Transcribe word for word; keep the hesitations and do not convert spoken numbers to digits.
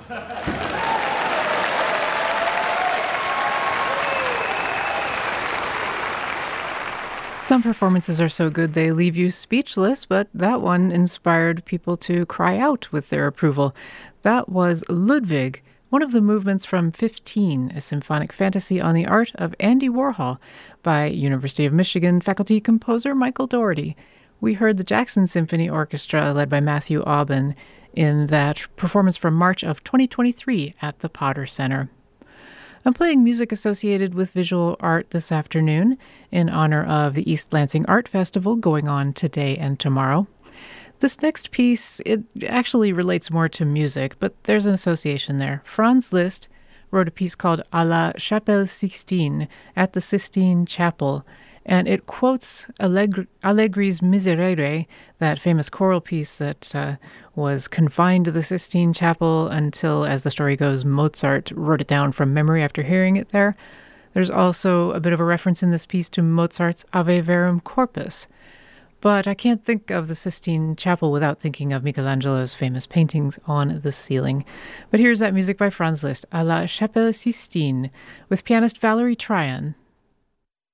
Some performances are so good they leave you speechless, but that one inspired people to cry out with their approval. That was Ludwig, one of the movements from fifteen, a symphonic fantasy on the art of Andy Warhol by University of Michigan faculty composer Michael Dougherty. We heard the Jackson Symphony Orchestra led by Matthew Aubin in that performance from March of twenty twenty-three at the Potter Center. I'm playing music associated with visual art this afternoon in honor of the East Lansing Art Festival going on today and tomorrow. This next piece, it actually relates more to music, but there's an association there. Franz Liszt wrote a piece called À la Chapelle Sixtine, at the Sistine Chapel, and it quotes Allegri, Allegri's Miserere, that famous choral piece that uh, was confined to the Sistine Chapel until, as the story goes, Mozart wrote it down from memory after hearing it there. There's also a bit of a reference in this piece to Mozart's Ave Verum Corpus. But I can't think of the Sistine Chapel without thinking of Michelangelo's famous paintings on the ceiling. But here's that music by Franz Liszt, À la Chapelle Sistine, with pianist Valerie Tryon.